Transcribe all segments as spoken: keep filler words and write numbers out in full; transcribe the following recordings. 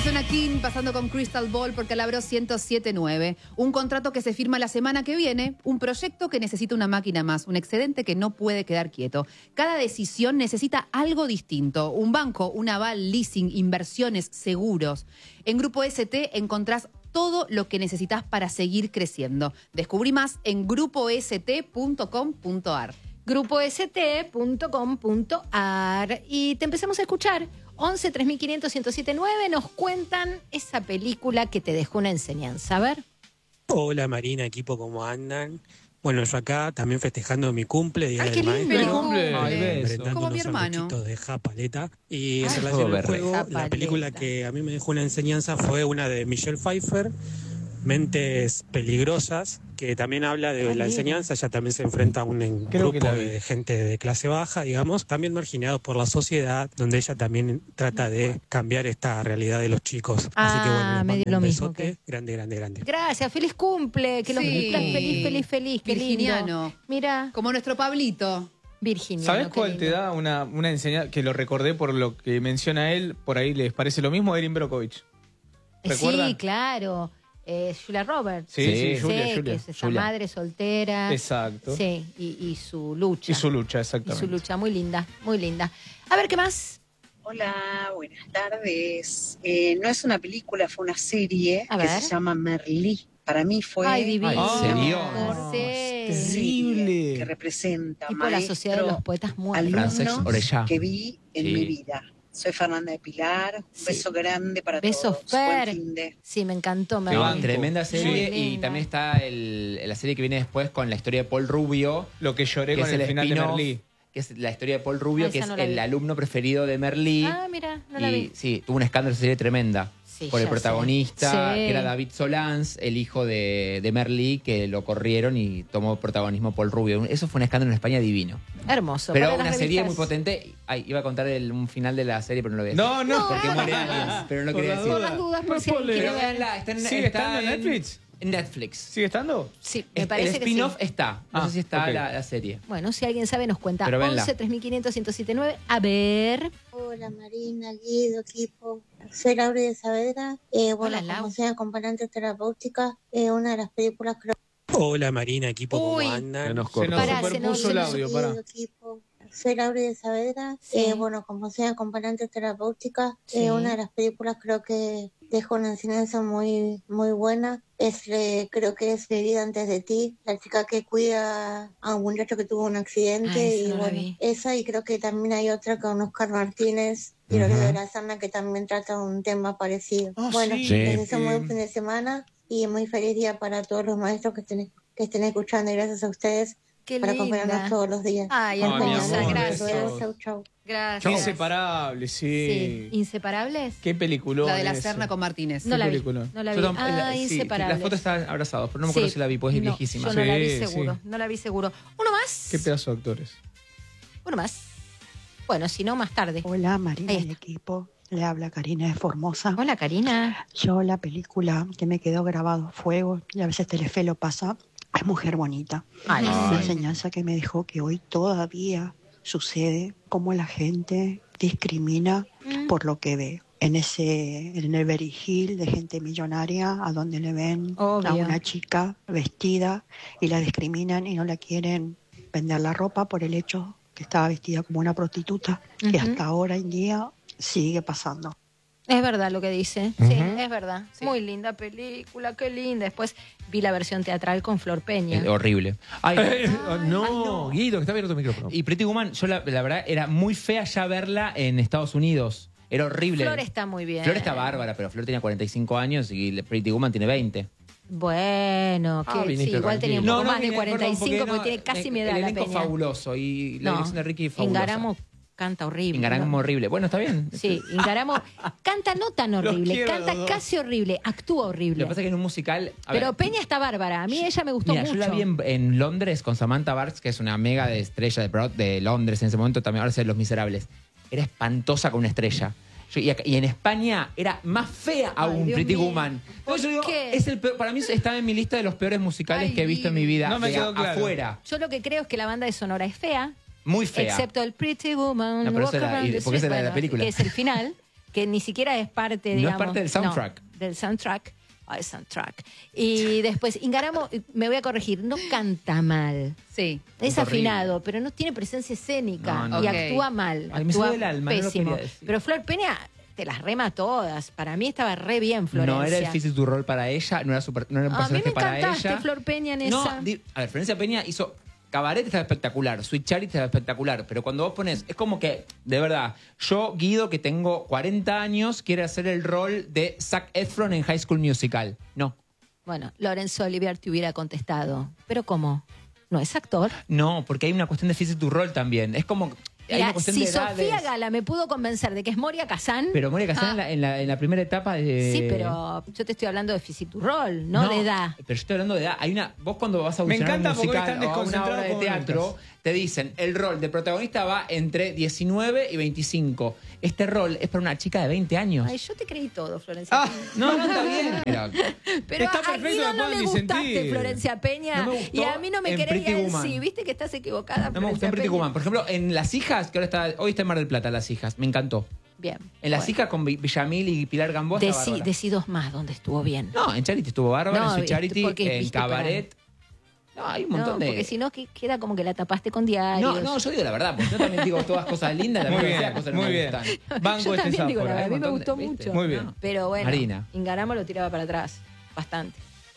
Suena King pasando con Crystal Ball por Calabro ciento siete punto nueve. Un contrato que se firma la semana que viene, un proyecto que necesita una máquina más, un excedente que no puede quedar quieto. Cada decisión necesita algo distinto. Un banco, un aval, leasing, inversiones, seguros. En Grupo S T encontrás todo lo que necesitas para seguir creciendo. Descubrí más en grupo s t punto com punto a r. grupo s t punto com punto a r. Y te empezamos a escuchar. once, tres mil quinientos, ciento siete punto nueve nos cuentan esa película que te dejó una enseñanza. A ver. Hola Marina, equipo, ¿cómo andan? Bueno, yo acá también festejando mi cumple, Día Ay, del qué lindo. Maestro. Cumple. Ay, beso. Como mi unos hermano. sanguchitos de japaleta. Y en Ay, relación al verde. juego, la Japaleta. película que a mí me dejó una enseñanza fue una de Michelle Pfeiffer, Mentes Peligrosas, que también habla de Ah, la mira. enseñanza. Ella también se enfrenta a un en- Creo que grupo la vi. de gente de clase baja, digamos, también marginados por la sociedad, donde ella también trata de cambiar esta realidad de los chicos. Ah, Así que bueno, les me dio mando lo un mismo, besote. ok. Grande, grande, grande. Gracias, feliz cumple. Que lo Sí. cumplas feliz, feliz, feliz. Qué Virginiano. lindo. Mira, Como nuestro Pablito. Virginiano. ¿Sabes qué cuál lindo. te da una, una enseñanza que lo recordé por lo que menciona él? Por ahí les parece lo mismo a Erin Brockovich. Eh, ¿Recuerdan? Sí, claro. Eh, Julia Roberts. Sí, sí, Sí, Julia, Sí, Julia. que es esa Julia. madre soltera. Exacto. Sí, y, y su lucha. Y su lucha, Y exactamente. su lucha, muy linda, muy linda. A ver, ¿qué más? Hola, buenas tardes. Eh, no es una película, fue una serie A que ver. se llama Merlí. Para mí fue Ay, divino. Ay, ¿en serio? Sí. Terrible. que representa Tipo la Sociedad de los maestro, Poetas Muertos. Frances alumnos Orellá. que vi en Sí. mi vida. Soy Fernanda de Pilar. Un Sí. beso grande para Besos, todos. Buen Fer. fin de... Sí, me encantó. Me Te No, banco. tremenda serie. Muy Y linda. también está el, la serie que viene después con la historia de Paul Rubio, Lo que lloré que con es el, el final de spin-off, Merlí. que es la historia de Paul Rubio, Ah, que esa es no la vi. el alumno preferido de Merlí. Ah, mira, no la y vi. sí, tuvo un escándalo esa serie tremenda. Sí, por el ya protagonista, sé. Sí. que era David Solans, el hijo de, de Merlí, que lo corrieron y tomó protagonismo Paul Rubio. Eso fue un escándalo en España divino. Hermoso. Pero Para una las serie revistas. muy potente. Ay, iba a contar el, un final de la serie, pero no lo voy a decir. No, no. Porque muere alguien, pero no Por quería la decir. Por las dudas, por No si alguien spoiler. quiere Pero ver. véanla, está en, ¿Sigue está estando en Netflix? En Netflix. ¿Sigue estando? Sí, me Es- parece el que sí. spin-off está. No Ah, sé si está ok. la, la serie. Bueno, si alguien sabe, nos cuenta. Pero véanla. once, tres mil quinientos, ciento siete punto nueve. A ver. Hola Marina, Guido, equipo. Soy Laura de Saavedra. Eh, bueno, Hola, Lau. como soy acompañante terapéutica, eh, una de las películas creo Hola Marina, equipo, Uy. ¿cómo andan? Se nos Pará, se nos- superpuso se el nos- audio, Guido, pará. equipo. Soy Laura de Saavedra. Sí. Eh, bueno, como soy acompañante terapéutica, Sí. eh, una de las películas creo que deja una enseñanza muy muy buena. Es eh, creo que es Herida antes de ti, la chica que cuida a un muchacho que tuvo un accidente. Ah, esa y no la bueno, vi. esa y creo que también hay otra con Oscar Martínez y Ujú. Loreto de la Serna que también trata un tema parecido. Ah, bueno, sí. Sí. les deseo muy Eh, buen fin de semana y muy feliz día para todos los maestros que estén, que estén escuchando y gracias a ustedes Qué para linda. acompañarnos todos los días. Ay, Ay, mi hermosa, amor, gracias. besos. Chau, chau. Gracias. Inseparable, sí. Sí. ¿Inseparables? Qué película. La de la Serna con Martínez. No la vi. película? No la Yo vi. tam- Ah, la- sí, Inseparables. las fotos están abrazados, pero no me acuerdo Sí. si la vi, pues es No, viejísima. Yo no la vi Sí, seguro. sí. No la vi seguro. Uno más. Qué pedazo de actores. Uno más. Bueno, si no, más tarde. Hola Marina Ahí y está. equipo, le habla Karina de Formosa. Hola, Karina. Yo la película que me quedó grabado Fuego, y a veces Telefe lo pasa, es Mujer Bonita. Ay, Una sí. enseñanza que me dejó que hoy todavía sucede cómo la gente discrimina Mm. por lo que ve. En ese, en el Beverly Hills de gente millonaria, a donde le ven Obvio. a una chica vestida y la discriminan y no la quieren vender la ropa por el hecho que estaba vestida como una prostituta, que Ujú. hasta ahora en día sigue pasando. Es verdad lo que dice. Sí, es verdad. Muy linda película, qué linda. Después vi la versión teatral con Flor Peña. Es horrible. Ay, no, Guido, que está abierto tu micrófono. y Pretty Woman, yo la, la verdad era muy fea ya verla en Estados Unidos. Era horrible. Flor está muy bien. Flor está bárbara, pero Flor tenía cuarenta y cinco años y la Pretty Woman tiene veinte. Bueno, que Ah, sí, viniste igual tenía un tranquilo. poco más de vine- cuarenta y perdón, cinco porque porque no, tiene casi el- mi edad El la elenco Peña. fabuloso y la No, dirección de Ricky fabulosa. Ingaramo canta horrible. Ingaramo ¿no? horrible. Bueno, está bien. Sí, Ingaramo canta no tan horrible, quiero canta los dos. casi horrible, actúa Lo horrible. que pasa es que en un musical... a Pero ver, Peña está bárbara. A mí ella me gustó mira, mucho. yo la vi en, en Londres con Samantha Barks, que es una mega de estrella de, Broad- de Londres en ese momento, también ahora es de Los Miserables. Era espantosa con una estrella. Yo- y, acá- y en España era más fea aún, Dios Pretty mío. Woman. ¿Por Entonces yo digo, qué? es el peor- para mí estaba en mi lista de los peores musicales Ay, que he visto en mi vida. no me de quedó a- claro. afuera. Yo lo que creo es que la banda de Sonora es fea, Muy fea. excepto el Pretty Woman. No, pero Walk esa era- Around y- the porque esa Street, era la bueno, película. que es el final. que ni siquiera es parte, No es digamos. parte del soundtrack. No, del soundtrack. Ay, soundtrack. Y después, Ingaramo, me voy a corregir, no canta mal. Sí. Es horrible. afinado, pero no tiene presencia escénica No, no. y Ok. actúa mal. Ay, me actúa sube el alma, no lo pésimo. quería decir. Pero Flor Peña te las rema todas. Para mí estaba re bien, Florencia. No era el physics to roll para ella, no era, super, no era un A mí personaje me para encantaste, ella. Flor Peña, en No, esa. di- a ver, Florencia Peña hizo... Cabaret estaba espectacular, Sweet Charity estaba espectacular, pero cuando vos pones, es como que, de verdad, yo, Guido, que tengo cuarenta años, quiere hacer el rol de Zac Efron en High School Musical. No. Bueno, Lorenzo Olivier te hubiera contestado. ¿Pero cómo? ¿No es actor? No, porque hay una cuestión de physics to roll también. Es como... Hay Mira, una cuestión si de edades. Sofía Gala me pudo convencer de que es Moria Kazan. Pero Moria Kazan Ah. en, la, en, la, en la primera etapa de... Sí, pero yo te estoy hablando de Physique du Rol, no, de edad. Pero yo estoy hablando de edad. Hay una, vos cuando vas a Me audicionar encanta un porque hoy musical están o a una desconcentrados obra de como teatro, nunca. te dicen, el rol de protagonista va entre diecinueve y veinticinco. Este rol es para una chica de veinte años. Ay, yo te creí todo, Florencia. Ah, No, no, está bien. Era- Pero está a perfecto, Guido me no pueden le gustaste, disentir. Florencia Peña. No me gustó y a mí no me en querés y Pretty a él Woman. sí. Viste que estás equivocada, No me gustó Florencia en Pretty Peña. Woman. Por ejemplo, en Las Hijas, que ahora está, hoy está en Mar del Plata, Las Hijas. Me encantó. Bien. En Las bueno. Hijas con Vi- Villamil y Pilar Gamboa. está Decí, bárbara. decí dos más donde estuvo bien. No, en Charity estuvo bárbara, No, en Sweet viste, Charity, porque, en viste, Cabaret. No, hay un montón no, de... porque si no que- queda como que la tapaste con diarios. No, no, yo digo la verdad, porque yo también digo todas cosas lindas, la Muy verdad, bien, cosas que no muy me bien. gustan. Banco Yo este también digo sapo. la verdad, a hay mí un me montón gustó de- ¿viste? mucho. Muy bien. Pero bueno, Marina. Ingaramo lo tiraba para atrás, bastante.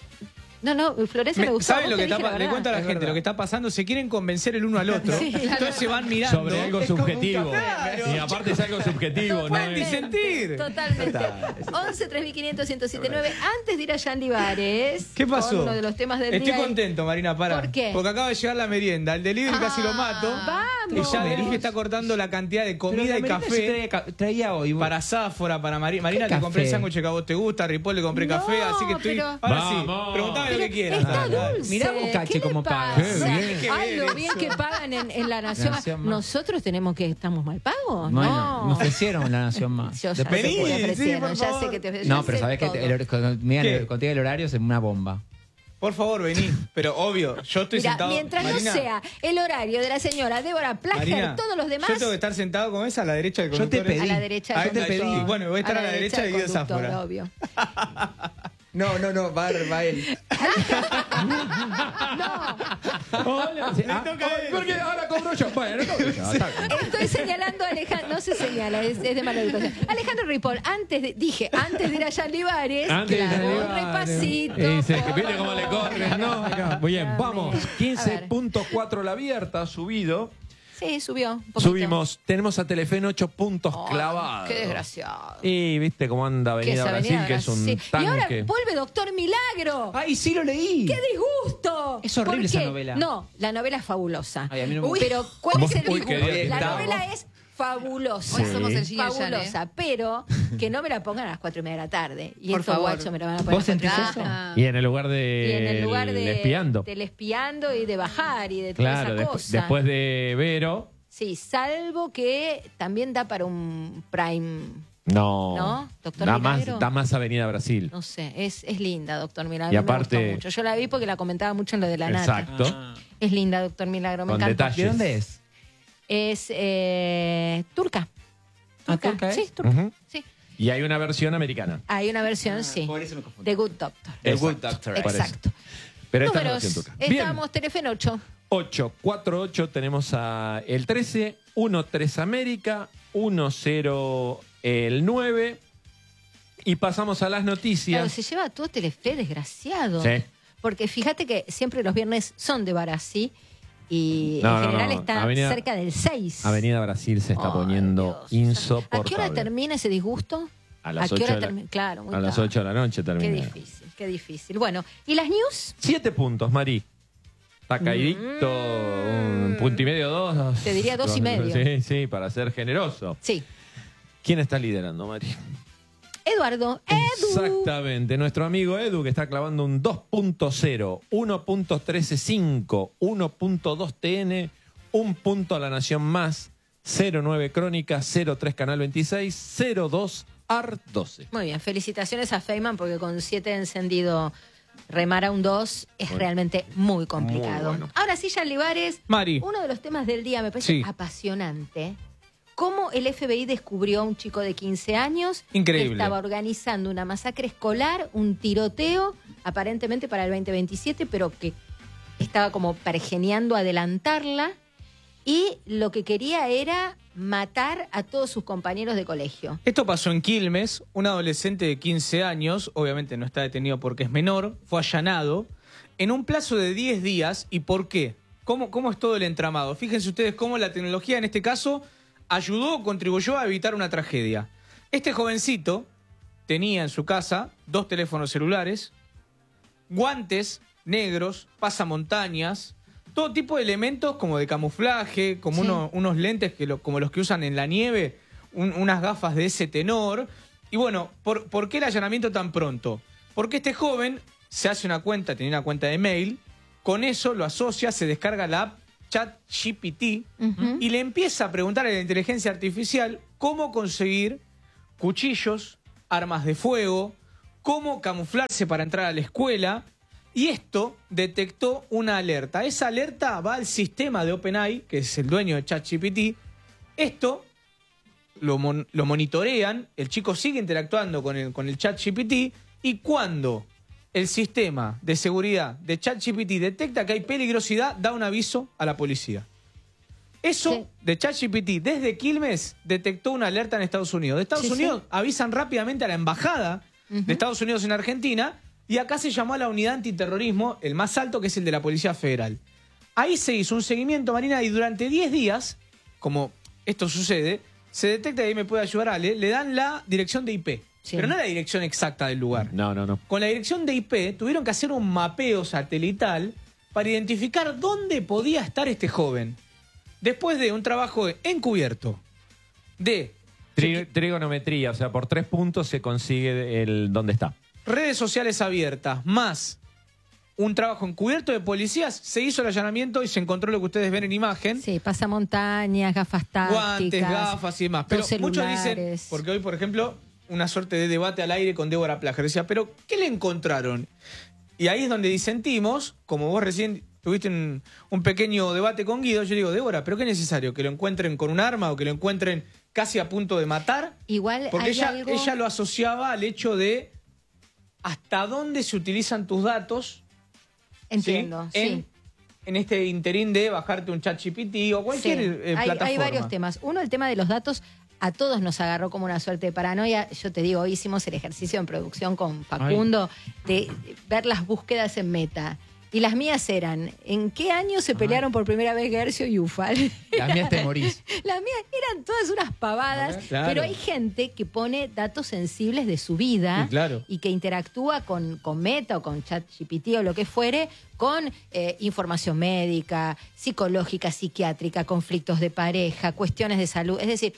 No, no, Florencia me, Me- gustó. ¿Saben vos lo te que está dije pa- la Le verdad. cuento a la Es gente verdad. lo que está pasando. Se quieren convencer el uno al otro. Sí, Entonces se van mirando. Sobre algo Es como un subjetivo. café. Y aparte es algo subjetivo, ¿no? Pueden es- disentir. Totalmente. once, tres mil quinientos, ciento setenta y nueve. Antes de ir a Yandy Bares. ¿Qué pasó? Con uno de los temas del Estoy día. contento, Marina, para. ¿Por qué? Porque acaba de llegar la merienda. El delivery casi lo mato. Vamos. Y ya Delphi está cortando la cantidad de comida y café. Traía, ca- traía hoy. Para Záfora, para Marina. Marina, te café? compré el sándwich que a vos te gusta. A Ripoll le compré No, café. Así que estoy. pero- Ahora sí, Vamos. preguntame lo Pero que quieras. está Dale, dale. dulce. Mirá vos, Cache, ¿Qué le cómo paga. pasa? Qué bien. Ay, lo Eso. bien que pagan en, en la Nación. La Nación Más. Nosotros tenemos que estamos mal pagos. Bueno, no. me ofrecieron la Nación Más. Yo ya Después sé Vení, que te sí, ofrecieron, por ya favor. sé que te ofrecieron. No, ya pero sé sabés que todo. te- el, hor- con- mira, ¿Qué? el- contigo el horario es una bomba. Por favor, vení. Pero obvio, yo estoy Mira, sentado. mientras Marina, no sea el horario de la señora Débora Plager, Marina, todos los demás Yo tengo que estar sentado con esa a la derecha del Yo te conductor. pedí. a la derecha Ahí del te pedí. conductor. Bueno, voy a estar a la derecha de del Guido conductor, Záfora. obvio. No, no, no, va, va él. Hola. Le toca a él. Porque ahora cobro yo. Bueno, no cobro yo. está bien. Estoy señalando a Alejandro, no se señala, es, es de mala educación. Alejandro Ripoll, antes de, dije, antes de ir a Yandy Bares, Antes de claro, ir a un Yandy Bares. repasito. Y se- por ¿viste cómo le favor. corren, no? Acá. Muy bien, vamos. A ver. quince punto cuatro la abierta, subido. Sí, subió. un poquito. Subimos. Tenemos a Telefen ocho puntos Ay, clavados. Qué desgraciado. Y viste cómo anda Que es Avenida Brasil, Avenida que es un Brasil. tanque. Y ahora vuelve Doctor Milagro. Ay, sí lo leí. ¡Qué disgusto! Es horrible ¿Por esa qué? novela. No, la novela es fabulosa. Ay, a mí no me Uy, gusta. pero ¿cuál es el Uy, qué disgusto? día que La estamos. novela es fabulosa. Hoy somos el Gigi y el Jan, fabulosa, ¿eh? pero que no me la pongan a las cuatro y media de la tarde. Y Por estos favor. guachos me la van a poner ¿Vos a las cuatro y sentís media. eso? Ah. Y en el lugar de. Y en el lugar de, espiando. del espiando y de bajar y de toda Claro, esa desp- cosa. después de Vero. Sí, salvo que también da para un prime. No. ¿No? Doctor da Milagro. más, da más Avenida Brasil. No sé, es, es linda, Doctor Milagro. Y a mí me aparte- gustó mucho. Yo la vi porque la comentaba mucho en lo de la nata. Exacto. Ah. Es linda, Doctor Milagro, me Con encanta. detalles. ¿De dónde es? Es eh, turca. Ah, ¿turca es? Sí, turca. Ujú. Sí. Y hay una versión americana. Hay una versión, sí. Por eso me confundí. The Good Doctor. The Good Exacto, Doctor. por eso. Exacto. Pero esta es la Números. versión turca. Bien. Estábamos Telefen ocho. ocho cuatro ocho tenemos a el trece, uno tres América, uno cero el nueve. Y pasamos a las Claro, noticias. se lleva todo Telefe, desgraciado. Sí. Porque fíjate que siempre los viernes son de Barassi y No, en no, general no. está Avenida- cerca del seis. Avenida Brasil se está Ay, poniendo Dios. insoportable. ¿A qué hora termina ese disgusto? A las ¿A qué ocho hora de la- termina? Claro, muy A las tarde. ocho de la noche Qué termina. difícil, qué difícil. Bueno, ¿y las news? Siete puntos, Mari. Está caidito, un punto y medio, dos. Mm. Te diría dos y medio. Sí, sí, para ser generoso. Sí. ¿Quién está liderando, Mari? Eduardo, Edu. Exactamente, nuestro amigo Edu que está clavando un dos punto cero, uno punto trece cinco, uno punto dos T N, un punto a La Nación Más, cero nueve Crónica, cero tres Canal veintiséis, cero dos A R doce. Muy bien, felicitaciones a Feynman porque con siete encendido remar a un dos es Bueno. realmente muy complicado. Muy bueno. Ahora sí, Jan Libares, Mari. uno de los temas del día me parece Sí. apasionante. cómo el F B I descubrió a un chico de quince años Increíble. que estaba organizando una masacre escolar, un tiroteo, aparentemente para el veinte veintisiete, pero que estaba como pergeneando adelantarla, y lo que quería era matar a todos sus compañeros de colegio. Esto pasó en Quilmes. Un adolescente de quince años, obviamente no está detenido porque es menor, fue allanado en un plazo de diez días. ¿Y por qué? ¿Cómo, cómo es todo el entramado? Fíjense ustedes cómo la tecnología en este caso ayudó o contribuyó a evitar una tragedia. Este jovencito tenía en su casa dos teléfonos celulares, guantes negros, pasamontañas, todo tipo de elementos como de camuflaje, como Sí. uno- unos lentes que lo- como los que usan en la nieve, un- unas gafas de ese tenor. Y bueno, ¿por, ¿por qué el allanamiento tan pronto? Porque este joven se hace una cuenta, tenía una cuenta de mail, con eso lo asocia, se descarga la app ChatGPT Ujú. y le empieza a preguntar a la inteligencia artificial cómo conseguir cuchillos, armas de fuego, cómo camuflarse para entrar a la escuela. Y esto detectó una alerta. Esa alerta va al sistema de OpenAI, que es el dueño de ChatGPT. Esto lo, mon- lo monitorean, el chico sigue interactuando con el, con el ChatGPT, y cuando el sistema de seguridad de ChatGPT detecta que hay peligrosidad, da un aviso a la policía. Eso Sí. de ChatGPT desde Quilmes detectó una alerta en Estados Unidos. De Estados Sí, sí. Unidos avisan rápidamente a la embajada Ujú. de Estados Unidos en Argentina, y acá se llamó a la unidad antiterrorismo, el más alto, que es el de la Policía Federal. Ahí se hizo un seguimiento, Marina, y durante diez días, como esto sucede, se detecta, y ahí me puede ayudar Ale, le dan la dirección de I P. Sí. Pero no la dirección exacta del lugar. No, no, no. Con la dirección de I P tuvieron que hacer un mapeo satelital para identificar dónde podía estar este joven. Después de un trabajo encubierto de Tri- trigonometría, o sea, por tres puntos se consigue el dónde está. redes sociales abiertas, más un trabajo encubierto de policías, se hizo el allanamiento y se encontró lo que ustedes ven en imagen. Sí, pasamontañas, gafas tácticas. Guantes, gafas y demás. Pero dos muchos dicen, celulares. porque hoy, por ejemplo, una suerte de debate al aire con Débora Plager decía, pero ¿qué le encontraron? Y ahí es donde disentimos, como vos recién tuviste un, un pequeño debate con Guido, yo digo, Débora, ¿pero qué es necesario? ¿Que lo encuentren con un arma o que lo encuentren casi a punto de matar? Igual Porque hay ella, algo... ella lo asociaba al hecho de hasta dónde se utilizan tus datos. Entiendo, ¿sí? sí. En, en este interín de bajarte un ChatGPT o cualquier Sí, eh, hay, plataforma. hay varios temas. Uno, el tema de los datos, a todos nos agarró como una suerte de paranoia. Yo te digo, hoy hicimos el ejercicio en producción con Facundo de ver las búsquedas en Meta. Y las mías eran, ¿en qué año se pelearon por primera vez Guercio y Ufal? Las mías te morís. Las mías eran todas unas pavadas, Claro. pero hay gente que pone datos sensibles de su vida Sí, claro. y que interactúa con, con Meta o con ChatGPT o lo que fuere, con eh, información médica, psicológica, psiquiátrica, conflictos de pareja, cuestiones de salud. Es decir,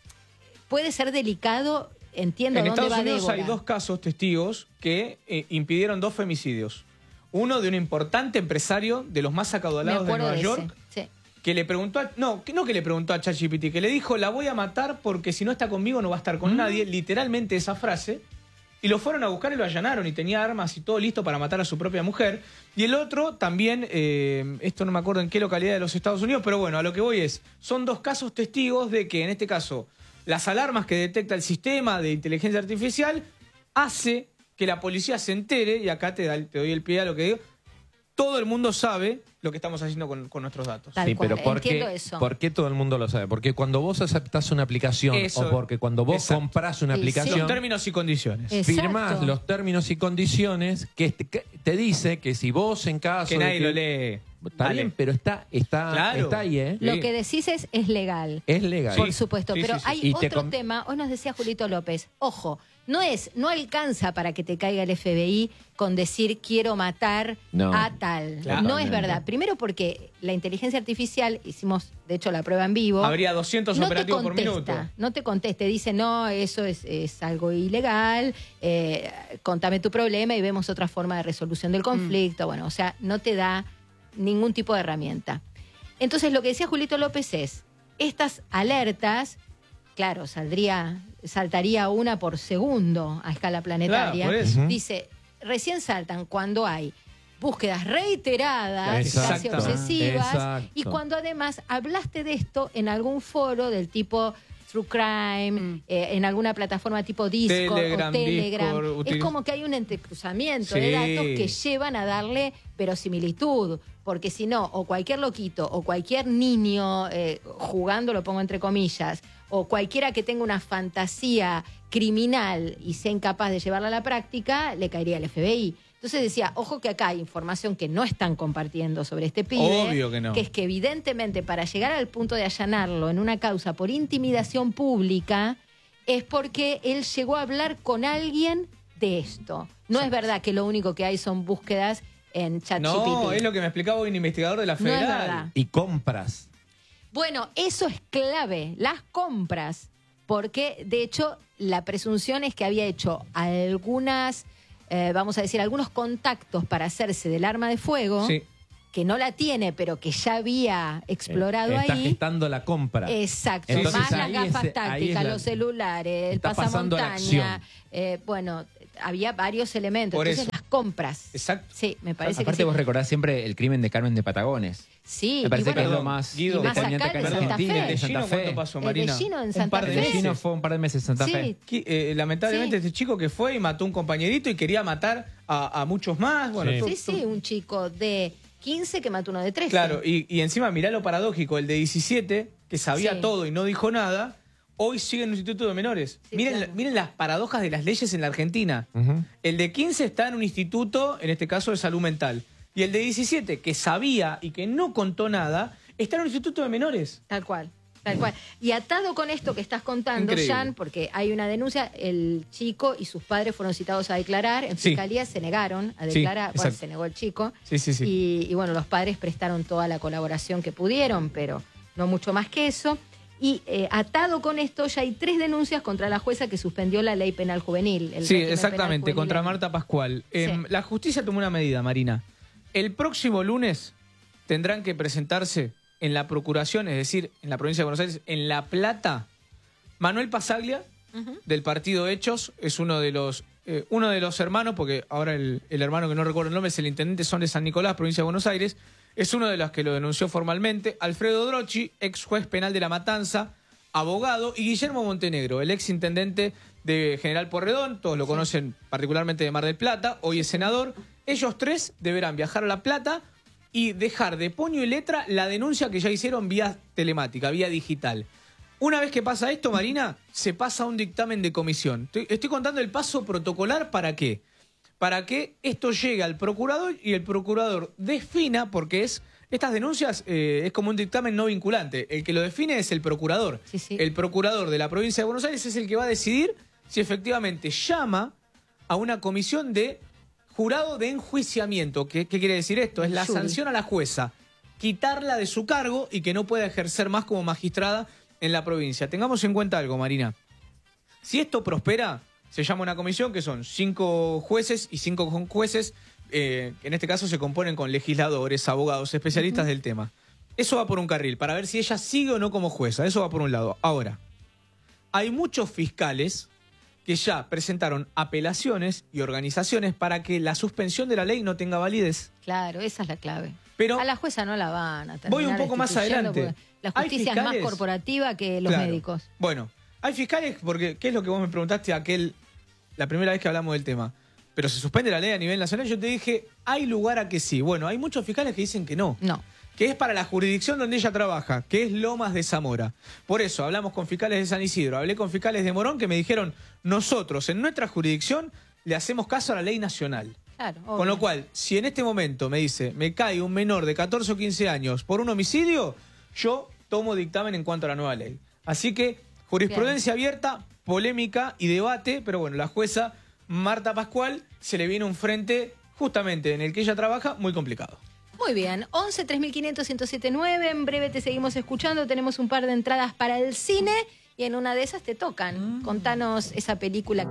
puede ser delicado, entiendo En dónde Estados va Unidos Débora. hay dos casos testigos que eh, impidieron dos femicidios. Uno de un importante empresario de los más Me acaudalados de acuerdo Nueva de York, ese. Sí. que le preguntó, a- no, que no que le preguntó a ChatGPT, que le dijo, la voy a matar porque si no está conmigo no va a estar con nadie, literalmente esa frase, y lo fueron a buscar y lo allanaron y tenía armas y todo listo para matar a su propia mujer. Y el otro también, eh, esto no me acuerdo en qué localidad de los Estados Unidos, pero bueno, a lo que voy es, son dos casos testigos de que en este caso las alarmas que detecta el sistema de inteligencia artificial hace que la policía se entere, y acá te, da, te doy el pie a lo que digo, todo el mundo sabe lo que estamos haciendo con, con nuestros datos. Tal Sí, cual, pero ¿por entiendo qué, eso. ¿por qué todo el mundo lo sabe? Porque cuando vos aceptás una aplicación Eso, o porque cuando vos exacto. comprás una Sí, sí. aplicación, Los términos y condiciones. Eh, firmás Exacto. los términos y condiciones que te, que te dice que si vos en caso que de nadie lo lee. Está Vale. bien, pero está, está, Claro. está ahí, ¿eh? Lo Sí. que decís es, es legal. Es legal. Por supuesto, sí, pero sí, sí. hay Y te otro com- tema. Hoy nos decía Julito López, ojo, no es, no alcanza para que te caiga el F B I con decir quiero matar No. a tal. Claro. No es Totalmente. verdad. Primero porque la inteligencia artificial, hicimos de hecho la prueba en vivo. Habría doscientos no te operativos por minuto. contesta, no te conteste, dice no, eso es, es algo ilegal, eh, contame tu problema y vemos otra forma de resolución del conflicto. Bueno, o sea, no te da ningún tipo de herramienta. Entonces, lo que decía Julito López es, estas alertas, claro, saldría, saltaría una por segundo a escala planetaria. Claro, por eso. Dice, recién saltan cuando hay búsquedas reiteradas, casi Exacto. obsesivas, Exacto. y cuando además hablaste de esto en algún foro del tipo True Crime, Mm. eh, en alguna plataforma tipo Discord Telegram, o Telegram, Discord, es utiliz- como que hay un entrecruzamiento Sí. de datos que llevan a darle verosimilitud, porque si no, o cualquier loquito, o cualquier niño eh, jugando, lo pongo entre comillas, o cualquiera que tenga una fantasía criminal y sea incapaz de llevarla a la práctica, le caería el F B I. Entonces decía, ojo que acá hay información que no están compartiendo sobre este pibe. Obvio que no. Que es que evidentemente para llegar al punto de allanarlo en una causa por intimidación pública es porque él llegó a hablar con alguien de esto. No es verdad que lo único que hay son búsquedas en ChatGPT. No, es lo que me explicaba hoy un investigador de la No es Federal. verdad. Y compras. Bueno, eso es clave, las compras, porque de hecho la presunción es que había hecho algunas, eh, vamos a decir, algunos contactos para hacerse del arma de fuego, Sí. que no la tiene, pero que ya había explorado Eh, Está ahí. gestando la compra. Exacto, Entonces, más las ahí gafas es- ahí es tácticas, la- los celulares, el está pasando la pasamontaña, acción. eh, bueno, había varios elementos. Por Entonces eso. las compras. Exacto. Sí, me parece Aparte que sí. vos recordás siempre el crimen de Carmen de Patagones. Sí, Me parece y que es bueno, lo más Guido, y más determinante acá acá de en Santa Argentina, Fe. el de Santa Gino, ¿cuánto Fe. pasó, El de Marina? Gino en Un Santa par de Fe. meses. Gino fue un par de meses en Santa Sí. Fe. Que, eh, lamentablemente Sí. este chico que fue y mató a un compañerito y quería matar a, a muchos más. Bueno, Sí. tú- Sí, tú- sí, un chico de quince que mató uno de trece. Claro, y, y encima mirá lo paradójico, el de diecisiete, que sabía Sí. todo y no dijo nada, hoy sigue en un instituto de menores. Sí, miren, claro. miren las paradojas de las leyes en la Argentina. Ujú. El de quince está en un instituto, en este caso de salud mental. Y el de diecisiete, que sabía y que no contó nada, está en un instituto de menores. Tal cual, tal cual. Y atado con esto que estás contando, Increíble. Jan, porque hay una denuncia, el chico y sus padres fueron citados a declarar, en Sí. fiscalía se negaron a Sí, declarar, bueno, exacto. se negó el chico, Sí, sí, sí. Y, y bueno, los padres prestaron toda la colaboración que pudieron, pero no mucho más que eso. Y eh, atado con esto, ya hay tres denuncias contra la jueza que suspendió la ley penal juvenil. el Sí, régimen exactamente, penal contra juvenil. Marta Pascual. Em, Sí. La justicia tomó una medida, Marina. El próximo lunes tendrán que presentarse en la Procuración, es decir, en la provincia de Buenos Aires, en La Plata, Manuel Pasaglia, Ujú. del partido Hechos, es uno de los eh, uno de los hermanos, porque ahora el, el hermano que no recuerdo el nombre es el intendente, son de San Nicolás, provincia de Buenos Aires, es uno de los que lo denunció formalmente. Alfredo Drochi, ex juez penal de La Matanza, abogado, y Guillermo Montenegro, el ex intendente de General Porredón, todos lo conocen particularmente de Mar del Plata, hoy es senador. Ellos tres deberán viajar a La Plata y dejar de puño y letra la denuncia que ya hicieron vía telemática, vía digital. Una vez que pasa esto, Marina, se pasa a un dictamen de comisión. Estoy, estoy contando el paso protocolar para qué. Para que esto llegue al procurador y el procurador defina, porque es estas denuncias eh, es como un dictamen no vinculante. El que lo define es el procurador. Sí, sí. El procurador de la provincia de Buenos Aires es el que va a decidir si efectivamente llama a una comisión de jurado de enjuiciamiento. ¿Qué, qué quiere decir esto? Es la Jury. sanción a la jueza. Quitarla de su cargo y que no pueda ejercer más como magistrada en la provincia. Tengamos en cuenta algo, Marina. Si esto prospera, se llama una comisión que son cinco jueces y cinco jueces, eh, que en este caso se componen con legisladores, abogados, especialistas del tema. Eso va por un carril, para ver si ella sigue o no como jueza. Eso va por un lado. Ahora, hay muchos fiscales que ya presentaron apelaciones y organizaciones para que la suspensión de la ley no tenga validez. Claro, esa es la clave. Pero a la jueza no la van a terminar voy un poco más destituyendo adelante. porque La Hay justicia es más fiscales- corporativa que los Claro. médicos. Bueno, hay fiscales, porque ¿qué es lo que vos me preguntaste aquel la primera vez que hablamos del tema? Pero se suspende la ley a nivel nacional. Yo te dije, hay lugar a que sí. Bueno, hay muchos fiscales que dicen que no. No. Que es para la jurisdicción donde ella trabaja, que es Lomas de Zamora. Por eso hablamos con fiscales de San Isidro, hablé con fiscales de Morón que me dijeron, nosotros en nuestra jurisdicción le hacemos caso a la ley nacional. Claro, Con obvio. lo cual, si en este momento me dice, me cae un menor de catorce o quince años por un homicidio, yo tomo dictamen en cuanto a la nueva ley. Así que, jurisprudencia abierta, polémica y debate, pero bueno, la jueza Marta Pascual se le viene un frente justamente en el que ella trabaja muy complicado. Muy bien, once, tres mil quinientos, ciento siete nueve, en breve te seguimos escuchando, tenemos un par de entradas para el cine y en una de esas te tocan. Contanos esa película.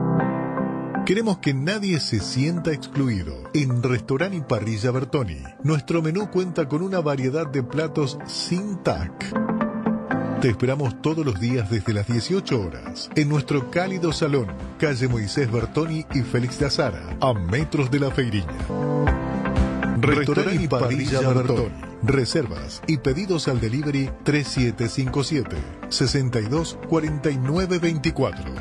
Queremos que nadie se sienta excluido. En Restaurant y Parrilla Bertoni, nuestro menú cuenta con una variedad de platos sin tac. Te esperamos todos los días desde las dieciocho horas en nuestro cálido salón, calle Moisés Bertoni y Félix de Azara, a metros de la Feiriña. Restaurante y Parrilla Bertoni. Reservas y pedidos al delivery tres siete cinco siete, seis dos cuatro nueve dos cuatro.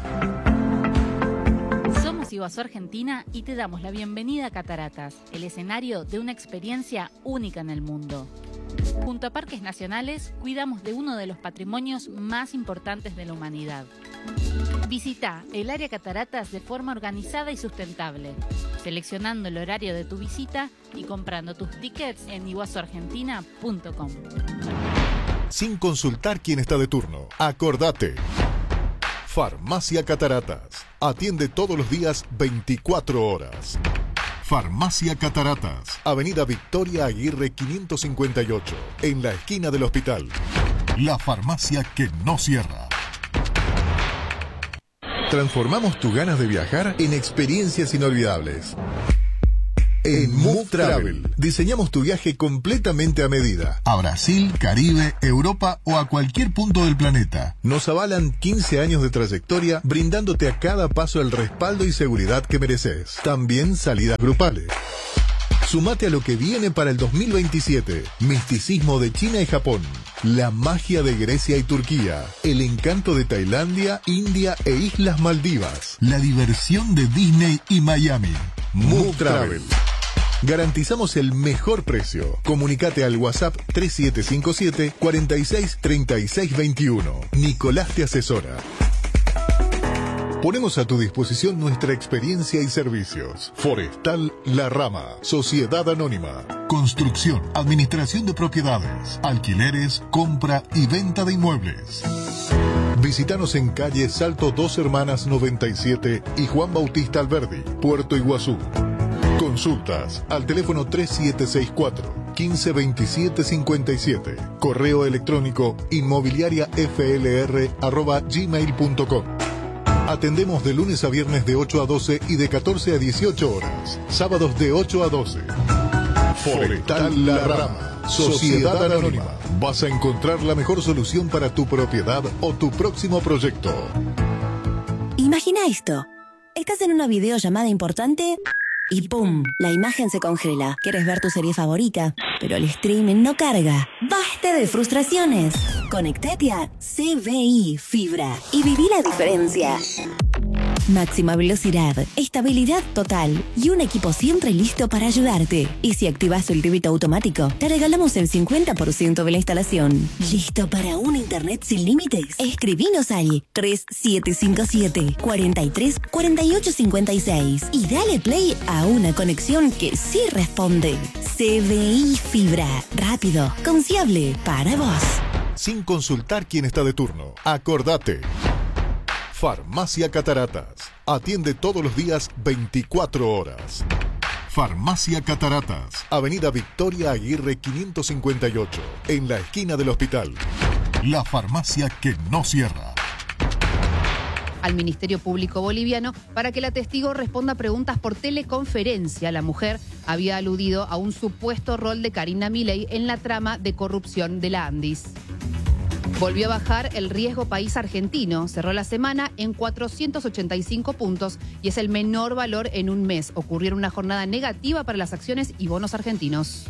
Somos Iguazú Argentina y te damos la bienvenida a Cataratas, el escenario de una experiencia única en el mundo. Junto a Parques Nacionales, cuidamos de uno de los patrimonios más importantes de la humanidad. Visita el área Cataratas de forma organizada y sustentable, seleccionando el horario de tu visita y comprando tus tickets en iguazú argentina punto com. Sin consultar quién está de turno, acordate. Farmacia Cataratas. Atiende todos los días veinticuatro horas. Farmacia Cataratas, Avenida Victoria Aguirre quinientos cincuenta y ocho, en la esquina del hospital. La farmacia que no cierra. Transformamos tus ganas de viajar en experiencias inolvidables. En Move Travel, diseñamos tu viaje completamente a medida. A Brasil, Caribe, Europa o a cualquier punto del planeta. Nos avalan quince años de trayectoria, brindándote a cada paso el respaldo y seguridad que mereces. También salidas grupales. Sumate a lo que viene para el dos mil veintisiete. Misticismo de China y Japón. La magia de Grecia y Turquía. El encanto de Tailandia, India e Islas Maldivas. La diversión de Disney y Miami. Move Travel. Garantizamos el mejor precio. Comunicate al WhatsApp tres siete cinco siete, cuatro seis, tres seis dos uno. Nicolás te asesora. Ponemos a tu disposición nuestra experiencia y servicios. Forestal La Rama, Sociedad Anónima. Construcción, administración de propiedades, alquileres, compra y venta de inmuebles. Visítanos en calle Salto Dos Hermanas noventa y siete y Juan Bautista Alberdi, Puerto Iguazú. Consultas al teléfono tres siete seis cuatro, uno cinco dos siete cinco siete. Correo electrónico inmobiliaria f l r arroba gmail punto com. Atendemos de lunes a viernes de ocho a doce y de catorce a dieciocho horas. Sábados de ocho a doce. Forestal La Rama, Sociedad Anónima. Vas a encontrar la mejor solución para tu propiedad o tu próximo proyecto. Imagina esto. Estás en una videollamada importante y ¡pum! La imagen se congela. Quieres ver tu serie favorita, pero el streaming no carga. ¡Basta de frustraciones! Conectate a C B I Fibra y viví la diferencia. Máxima velocidad, estabilidad total y un equipo siempre listo para ayudarte. Y si activas el débito automático, te regalamos el cincuenta por ciento de la instalación. ¿Listo para un internet sin límites? Escribinos al tres siete cinco siete, cuatro tres, cuatro ocho cinco seis y dale play a una conexión que sí responde. C B I Fibra, rápido, confiable, para vos. Sin consultar quién está de turno, acordate. Farmacia Cataratas. Atiende todos los días veinticuatro horas. Farmacia Cataratas. Avenida Victoria Aguirre quinientos cincuenta y ocho. En la esquina del hospital. La farmacia que no cierra. Al Ministerio Público Boliviano para que la testigo responda preguntas por teleconferencia. La mujer había aludido a un supuesto rol de Karina Milei en la trama de corrupción de la Andis. Volvió a bajar el riesgo país argentino. Cerró la semana en cuatrocientos ochenta y cinco puntos y es el menor valor en un mes. Ocurrió en una jornada negativa para las acciones y bonos argentinos.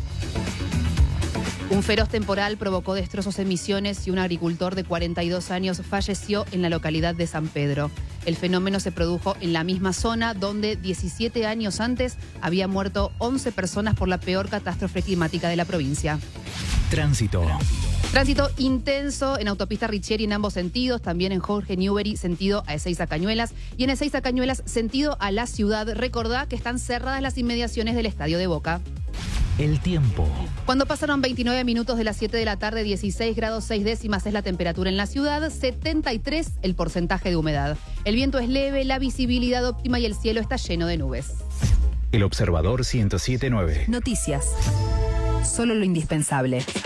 Un feroz temporal provocó destrozos en Misiones y un agricultor de cuarenta y dos años falleció en la localidad de San Pedro. El fenómeno se produjo en la misma zona donde diecisiete años antes había muerto once personas por la peor catástrofe climática de la provincia. Tránsito. Tránsito intenso en autopista Richieri en ambos sentidos, también en Jorge Newbery, sentido a Ezeiza Cañuelas, y en Ezeiza Cañuelas, sentido a la ciudad. Recordá que están cerradas las inmediaciones del Estadio de Boca. El tiempo. Cuando pasaron veintinueve minutos de las siete de la tarde, dieciséis grados seis décimas es la temperatura en la ciudad, setenta y tres el porcentaje de humedad. El viento es leve, la visibilidad óptima y el cielo está lleno de nubes. El Observador ciento siete punto nueve. Noticias. Solo lo indispensable.